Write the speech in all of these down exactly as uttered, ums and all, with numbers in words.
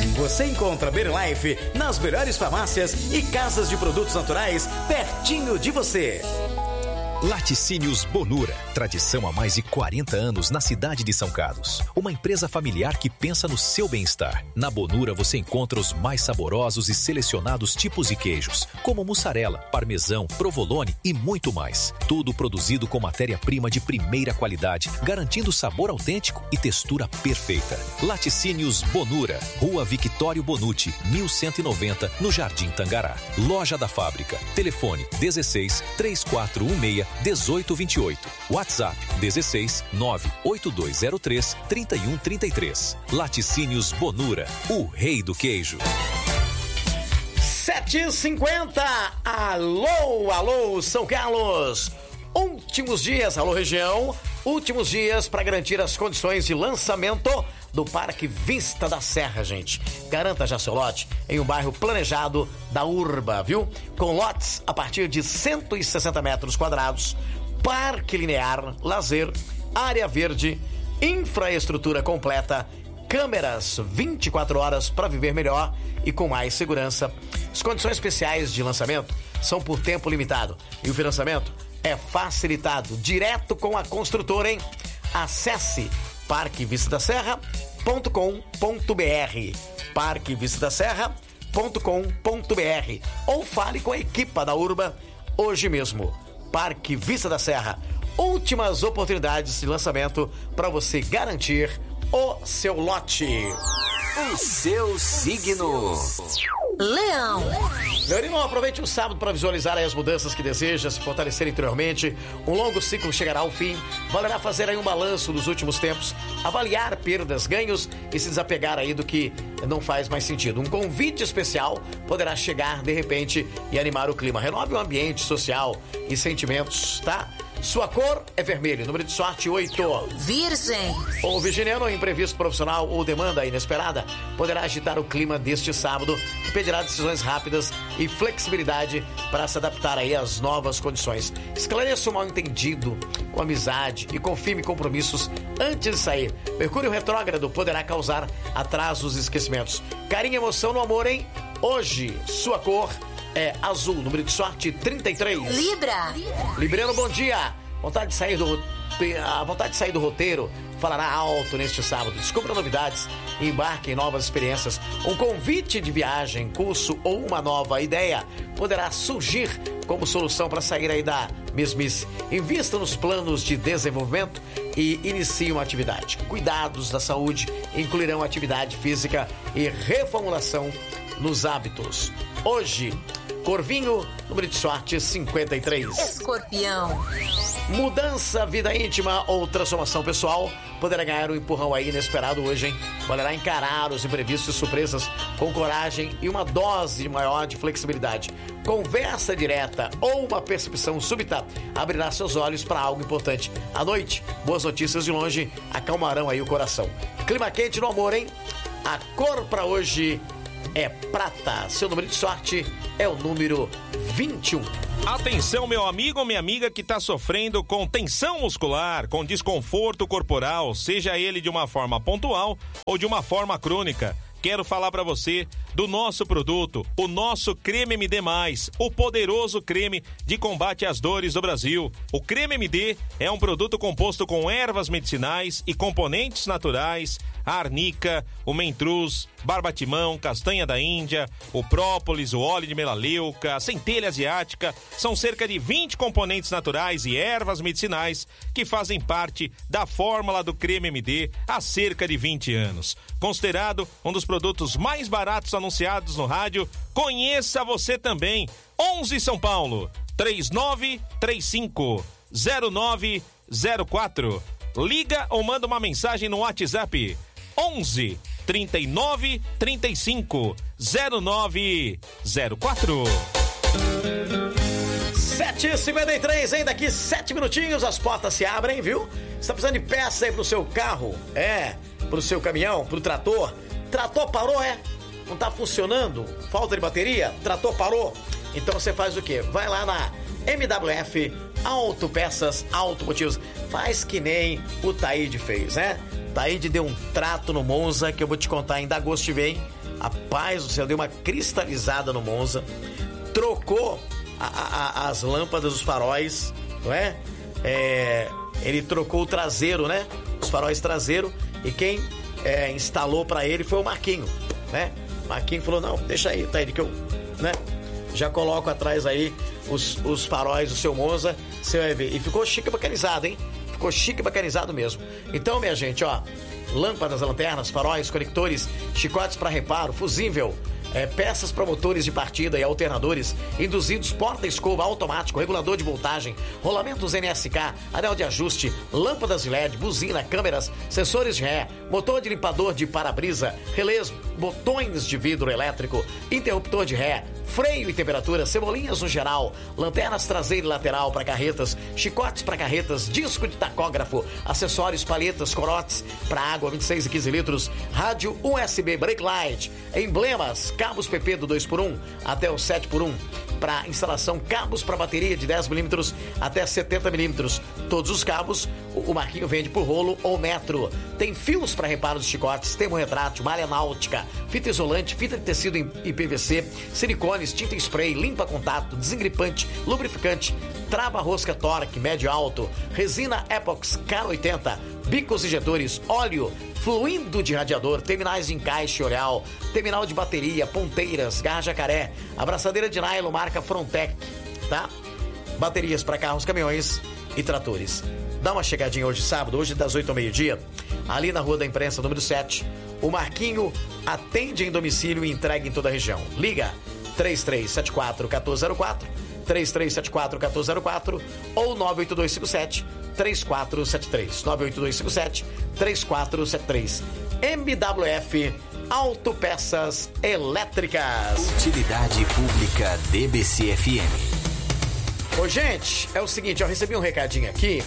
Você encontra Berlife nas melhores farmácias e casas de produtos naturais pertinho de você. Laticínios Bonura, tradição há mais de quarenta anos na cidade de São Carlos. Uma empresa familiar que pensa no seu bem-estar. Na Bonura você encontra os mais saborosos e selecionados tipos de queijos, como mussarela, parmesão, provolone e muito mais. Tudo produzido com matéria-prima de primeira qualidade, garantindo sabor autêntico e textura perfeita. Laticínios Bonura, Rua Victório Bonucci, mil cento e noventa, no Jardim Tangará. Loja da Fábrica. Telefone dezesseis, três quatro um seis, dezoito vinte e oito. WhatsApp dezesseis, nove oito dois zero três, trinta e um trinta e três. Laticínios Bonura, o rei do queijo. sete e cinquenta. Alô, alô, São Carlos. Últimos dias, alô, região. Últimos dias para garantir as condições de lançamento do Parque Vista da Serra, gente. Garanta já seu lote em um bairro planejado da Urba, viu? Com lotes a partir de cento e sessenta metros quadrados, parque linear, lazer, área verde, infraestrutura completa, câmeras vinte e quatro horas para viver melhor e com mais segurança. As condições especiais de lançamento são por tempo limitado e o financiamento é facilitado direto com a construtora, hein? Acesse parque vista da serra ponto com ponto br, parque vista da serra ponto com ponto br, ou fale com a equipe da Urba hoje mesmo. Parque Vista da Serra, últimas oportunidades de lançamento para você garantir o seu lote. O seu signo. Leão. Meu irmão, aproveite o sábado para visualizar aí as mudanças que deseja, se fortalecer interiormente. Um longo ciclo chegará ao fim. Valerá fazer aí um balanço dos últimos tempos, avaliar perdas, ganhos e se desapegar aí do que não faz mais sentido. Um convite especial poderá chegar de repente e animar o clima. Renove o ambiente social e sentimentos, tá? Sua cor é vermelho, número de sorte oito. Virgem. O virginiano, imprevisto profissional ou demanda inesperada poderá agitar o clima deste sábado e pedirá decisões rápidas e flexibilidade para se adaptar aí às novas condições. Esclareça o mal-entendido com amizade e confirme compromissos antes de sair. Mercúrio retrógrado poderá causar atrasos e esquecimentos. Carinho e emoção no amor, hein? Hoje, sua cor é azul, número de sorte trinta e três. Libra. Libriano, bom dia. Vontade de sair do, a vontade de sair do roteiro falará alto neste sábado. Descubra novidades e embarque em novas experiências. Um convite de viagem, curso ou uma nova ideia poderá surgir como solução para sair aí da mesmice. Invista nos planos de desenvolvimento e inicie uma atividade. Cuidados da saúde incluirão atividade física e reformulação nos hábitos. Hoje, Corvinho, número de sorte cinquenta e três. Escorpião. Mudança, vida íntima ou transformação pessoal poderá ganhar um empurrão aí inesperado hoje, hein? Poderá encarar os imprevistos e surpresas com coragem e uma dose maior de flexibilidade. Conversa direta ou uma percepção súbita abrirá seus olhos para algo importante. À noite, boas notícias de longe acalmarão aí o coração. Clima quente no amor, hein? A cor para hoje é prata. Seu número de sorte é o número vinte e um. Atenção, meu amigo ou minha amiga que está sofrendo com tensão muscular, com desconforto corporal, seja ele de uma forma pontual ou de uma forma crônica. Quero falar para você do nosso produto, o nosso Creme M D mais, o poderoso creme de combate às dores do Brasil. O Creme M D é um produto composto com ervas medicinais e componentes naturais, a arnica, o mentruz, barbatimão, castanha da Índia, o própolis, o óleo de melaleuca, a centelha asiática. São cerca de vinte componentes naturais e ervas medicinais que fazem parte da fórmula do Creme M D há cerca de vinte anos. Considerado um dos produtos mais baratos anunciados no rádio, conheça você também. onze São Paulo, três nove três cinco, zero nove zero quatro. Liga ou manda uma mensagem no WhatsApp onze, trinta e nove, trinta e cinco, zero nove zero quatro. sete e cinquenta e três, hein? Daqui sete minutinhos as portas se abrem, viu? Você tá precisando de peça aí pro seu carro? É, pro seu caminhão, pro trator? Trator parou, é? Não tá funcionando? Falta de bateria? Trator parou? Então você faz o quê? Vai lá na M W F Autopeças Automotivos. Faz que nem o Taíde fez, né? Taíde deu um trato no Monza que eu vou te contar, ainda agosto vem. Rapaz do céu, deu uma cristalizada no Monza, trocou a, a, as lâmpadas, os faróis, não é? é? Ele trocou o traseiro, né? Os faróis traseiro, e quem é, instalou pra ele foi o Marquinho, né? O Marquinho falou, não, deixa aí, tá aí, que eu, né? Já coloco atrás aí os, os faróis do seu Monza, você vai ver. E ficou chique e bacanizado, hein? Ficou chique e bacanizado mesmo. Então, minha gente, ó, lâmpadas, lanternas, faróis, conectores, chicotes para reparo, fusível, é, peças para motores de partida e alternadores, induzidos, porta-escova automático, regulador de voltagem, rolamentos N S K, anel de ajuste, lâmpadas de L E D, buzina, câmeras, sensores de ré, motor de limpador de para-brisa, relés, botões de vidro elétrico, interruptor de ré, freio e temperatura, cebolinhas no geral, lanternas traseira e lateral para carretas, chicotes para carretas, disco de tacógrafo, acessórios, palhetas, corotes para água vinte e seis e quinze litros, rádio U S B brake light, emblemas, cabos P P do dois por um até o sete por um, para instalação, cabos para bateria de dez milímetros até setenta milímetros. Todos os cabos o Marquinho vende por rolo ou metro. Tem fios para reparo dos chicotes, termorretrátil, malha náutica, fita isolante, fita de tecido em P V C, silicones, tinta spray, limpa contato, desengripante, lubrificante, trava-rosca Torque, médio alto, resina Epox K oitenta, bicos injetores, óleo, fluido de radiador, terminais de encaixe oral, terminal de bateria, ponteiras, garra jacaré, abraçadeira de nylon marca Frontec, tá? Baterias para carros, caminhões e tratores. Dá uma chegadinha hoje sábado, hoje das oito ao meio-dia, ali na Rua da Imprensa, número sete. O Marquinho atende em domicílio e entrega em toda a região. Liga três três sete quatro um quatro zero quatro, três três sete quatro um quatro zero quatro ou nove oito dois cinco sete três quatro sete três, nove oito dois cinco sete três quatro sete três. M W F Autopeças Elétricas. Utilidade Pública D B C F M. Ô, gente, é o seguinte, eu recebi um recadinho aqui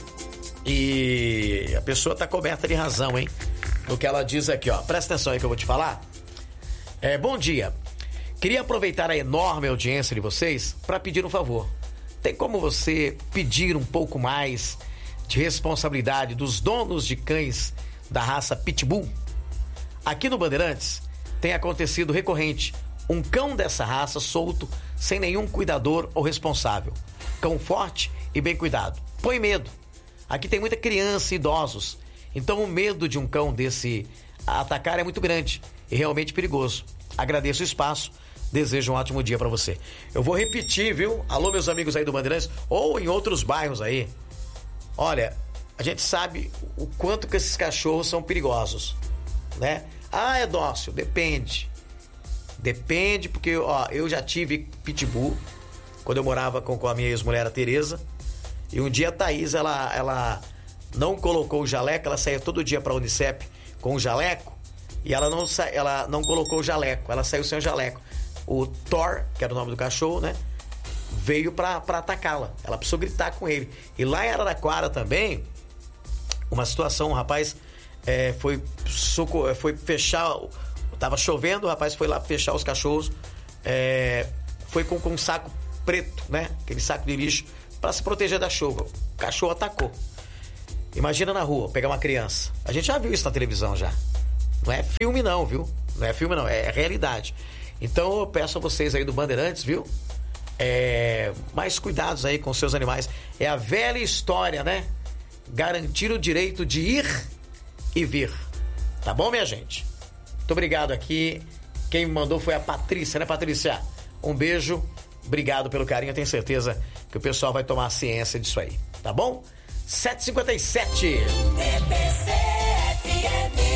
e a pessoa tá coberta de razão, hein? No que ela diz aqui, ó. Presta atenção aí que eu vou te falar. É, bom dia. Queria aproveitar a enorme audiência de vocês para pedir um favor. Tem como você pedir um pouco mais de responsabilidade dos donos de cães da raça Pitbull? Aqui no Bandeirantes tem acontecido recorrente um cão dessa raça solto sem nenhum cuidador ou responsável. Cão forte e bem cuidado. Põe medo. Aqui tem muita criança e idosos. Então o medo de um cão desse atacar é muito grande e realmente perigoso. Agradeço o espaço. Desejo um ótimo dia pra você. Eu vou repetir, viu? Alô, meus amigos aí do Bandeirantes ou em outros bairros aí. Olha, a gente sabe o quanto que esses cachorros são perigosos, né? Ah, é dócil. Depende. Depende, porque, ó, eu já tive pitbull quando eu morava com, com a minha ex-mulher, a Tereza. E um dia a Thaís, ela, ela não colocou o jaleco, ela saía todo dia pra Unicep com o jaleco e ela não, sa... ela não colocou o jaleco, ela saiu sem o jaleco. O Thor, que era o nome do cachorro, né? Veio pra, pra atacá-la. Ela precisou gritar com ele. E lá em Araraquara também, uma situação, o rapaz é, foi, soco... foi fechar. Tava chovendo, o rapaz foi lá fechar os cachorros. É, foi com, com um saco preto, né? Aquele saco de lixo, pra se proteger da chuva. O cachorro atacou. Imagina na rua, pegar uma criança. A gente já viu isso na televisão já. Não é filme não, viu? Não é filme não, é realidade. Então eu peço a vocês aí do Bandeirantes, viu? É, mais cuidados aí com seus animais. É a velha história, né? Garantir o direito de ir e vir. Tá bom, minha gente? Muito obrigado aqui. Quem me mandou foi a Patrícia, né, Patrícia? Um beijo. Obrigado pelo carinho. Eu tenho certeza que o pessoal vai tomar ciência disso aí. Tá bom? sete e cinquenta e sete. D B C F M.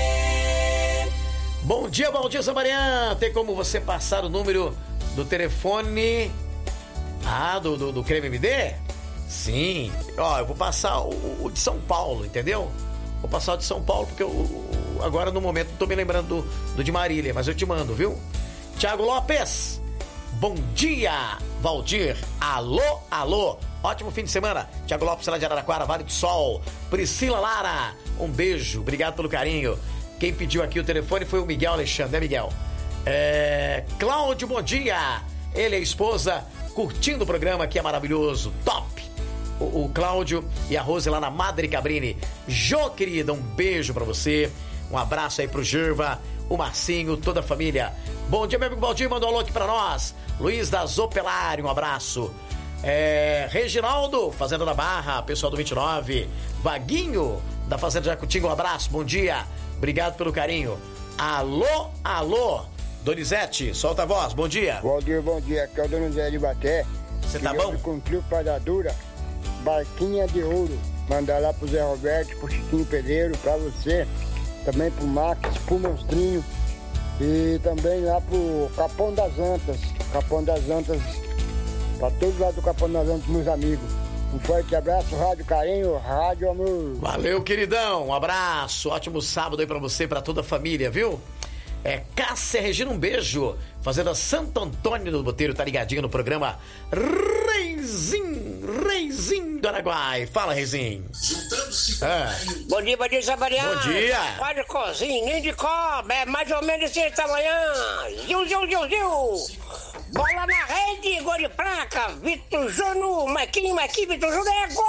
Bom dia, bom dia, Samarian. Tem como você passar o número do telefone ah, do, do, do Creme M D? Sim. Ó, eu vou passar o, o de São Paulo, entendeu? Vou passar o de São Paulo porque eu agora no momento não tô me lembrando do, do de Marília, mas eu te mando, viu? Tiago Lopes. Bom dia, Valdir. Alô, alô. Ótimo fim de semana. Tiago Lopes, lá de Araraquara, Vale do Sol. Priscila Lara, um beijo. Obrigado pelo carinho. Quem pediu aqui o telefone foi o Miguel Alexandre, né, Miguel? É... Cláudio, bom dia. Ele e a esposa curtindo o programa que é maravilhoso. Top. O, o Cláudio e a Rose lá na Madre Cabrini. Jô, querida, um beijo pra você. Um abraço aí pro Girva. o Marcinho, toda a família. Bom dia, meu amigo Valdir, mandou um alô aqui pra nós. Luiz da Zopelário, um abraço. É, Reginaldo, Fazenda da Barra, pessoal do vinte e nove. Vaguinho, da Fazenda Jacutinga, um abraço, bom dia. Obrigado pelo carinho. Alô, alô. Donizete, solta a voz, bom dia. Bom dia, bom dia. Aqui é o Donizete de Baté. Você tá bom? Cumpriu para dura, barquinha de ouro. Mandar lá pro Zé Roberto, pro Chiquinho Pedreiro, pra você. Também pro Max, pro Monstrinho. E também lá pro Capão das Antas. Capão das Antas. Pra todos lá do Capão das Antas, meus amigos. Um forte abraço, Rádio Carinho, Rádio Amor. Valeu, queridão. Um abraço. Ótimo sábado aí pra você, pra toda a família, viu? É Cássia Regina, um beijo. Fazenda Santo Antônio do Boteiro, tá ligadinho no programa Reizinho, Reizinho do Araguai. Fala, Reizinho. Ah. Bom dia, bom dia, Sabariano. Bom dia. Pode cozinha, nem de cobra, é mais ou menos esta manhã. Ziu, ziu, ziu, ziu. Bola na rede, gol de placa. Vitor Júnior, Marquinhos, Marquinhos, Vitor Júnior, é gol!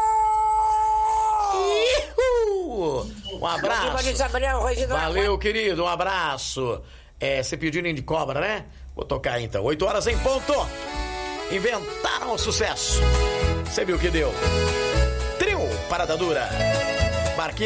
Ihu! Um abraço. Bom dia, bom dia, Sabariano. Valeu, querido, um abraço. É, você pediu ninho de cobra, né? Vou tocar então. oito horas em ponto. Inventaram o sucesso. Você viu o que deu? Trio Parada Dura. Marquinhos.